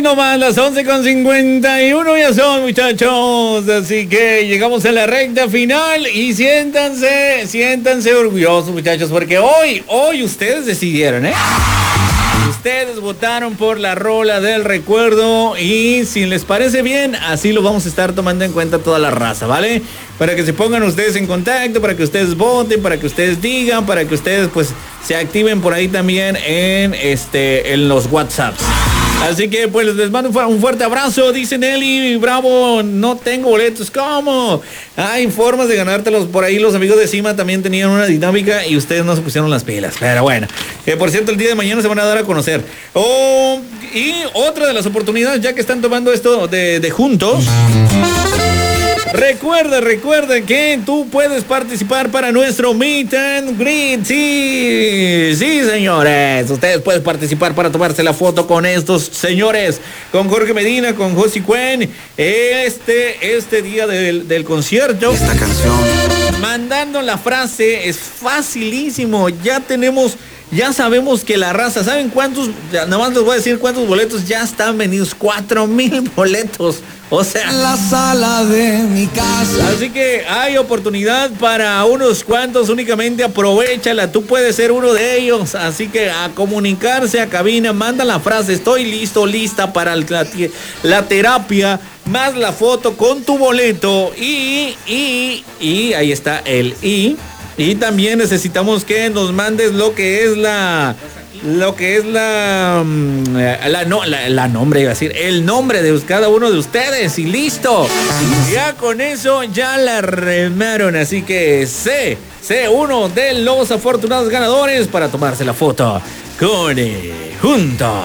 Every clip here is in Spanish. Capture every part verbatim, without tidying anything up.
nomás, las once con cincuenta y uno ya son, muchachos. Así que llegamos a la recta final y siéntanse, siéntanse orgullosos, muchachos, porque hoy, hoy ustedes decidieron, ¿eh? Ustedes votaron por la rola del recuerdo y si les parece bien, así lo vamos a estar tomando en cuenta toda la raza, ¿vale? Para que se pongan ustedes en contacto, para que ustedes voten, para que ustedes digan, para que ustedes pues se activen por ahí también en este en los WhatsApps. Así que pues les mando un fuerte abrazo. Dice Nelly, bravo, no tengo boletos. ¿Cómo? Hay formas de ganártelos por ahí. Los amigos de Cima también tenían una dinámica y ustedes no se pusieron las pilas. Pero bueno, eh, por cierto, el día de mañana se van a dar a conocer. Oh, y otra de las oportunidades, ya que están tomando esto de, de juntos. Recuerda, recuerda que tú puedes participar para nuestro Meet and Greet. Sí, sí, señores. Ustedes pueden participar para tomarse la foto con estos señores. Con Jorge Medina, con Josie Cuen. Este, este día del, del concierto. Esta canción. Mandando la frase es facilísimo. Ya tenemos... Ya sabemos que la raza, ¿saben cuántos? Nada más les voy a decir cuántos boletos ya están vendidos. Cuatro mil boletos. O sea, en la sala de mi casa. Así que hay oportunidad para unos cuantos. Únicamente aprovechala. Tú puedes ser uno de ellos. Así que a comunicarse a cabina. Manda la frase: estoy listo, lista para la, la terapia. Más la foto con tu boleto. Y, y, y, ahí está el y. Y también necesitamos que nos mandes lo que es la... Lo que es la... La, no, la, la nombre, iba a decir. El nombre de cada uno de ustedes. Y listo. Ya con eso ya la remaron. Así que sé, sé uno de los afortunados ganadores para tomarse la foto con eh, juntos.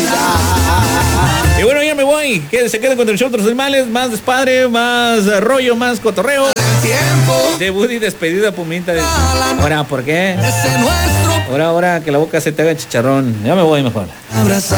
Y bueno, ya me voy. Que se queden con el show de los animales. Más despadre, más rollo, más cotorreo. Debut y despedida, Pumita. Ahora, ¿por qué? Ahora, ahora, que la boca se te haga chicharrón. Ya me voy mejor. Abraza.